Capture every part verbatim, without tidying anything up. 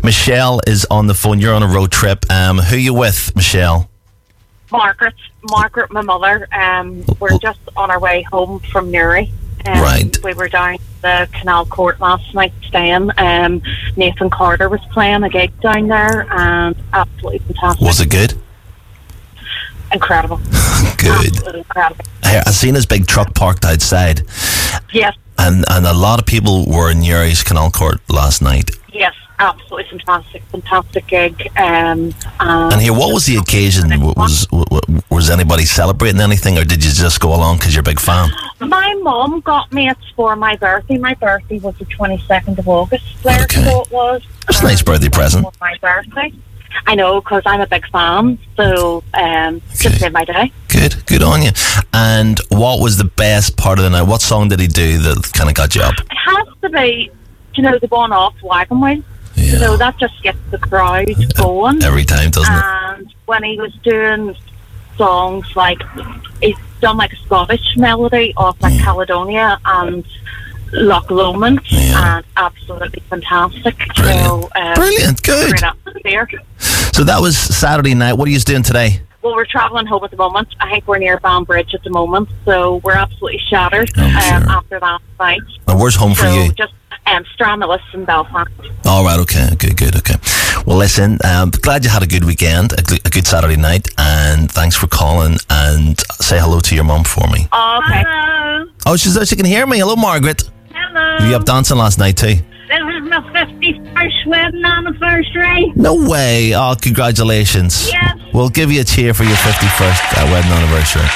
Michelle is on the phone. You're on a road trip. Um, who are you with, Michelle? Margaret. Margaret, my mother. Um, we're just on our way home from Newry. Um, Right. We were down the Canal Court last night staying. Um, Nathan Carter was playing a gig down there, and absolutely fantastic. Was it good? Incredible. Good. Absolutely incredible. I I seen his big truck parked outside, Yes, and, and a lot of people were in Newry's Canal Court last night. yes, absolutely fantastic, fantastic gig. Um, And here, what was the occasion? W- Was w- was anybody celebrating anything, or did you just go along because you're a big fan? My mum got me it for my birthday. My birthday was the twenty-second of August. There, Okay. so it was. That's a nice Um, birthday present. For my birthday. I know, because I'm a big fan, so um, just Okay. made my day. Good, good on you. And what was the best part of the night? What song did he do that kind of got you up? It has to be, you know, the one off Wagon Wheel. Yeah. You know, that just gets the crowd going. Every time, doesn't it? And when he was doing songs like, he's done like a Scottish melody off like Caledonia and Loch Lomond, Yeah. and absolutely fantastic. Brilliant. So, um, Brilliant, good. great atmosphere. So that was Saturday night. What are you doing today? Well, we're travelling home at the moment. I think we're near Banbridge at the moment, so we're absolutely shattered I'm um, sure. after that fight. And where's home for So you? just um, Stranillis in Belfast. All right, okay, good, good, okay. Well, listen, um, glad you had a good weekend, a good, a good Saturday night, and thanks for calling, and say hello to your mum for me. Oh, okay. Hello. Oh, she says she can hear me. Hello, Margaret. Hello. Were you up dancing last night too? This is my fifty-first wedding anniversary. No way. Oh, congratulations. Yes. We'll give you a cheer for your fifty-first uh, wedding anniversary.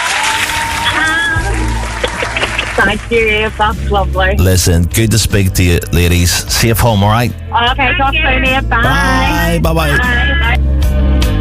Thank you. That's lovely. Listen, good to speak to you, ladies. Safe home, all right? Okay, talk you. soon. Bye. Bye. Bye-bye. Bye.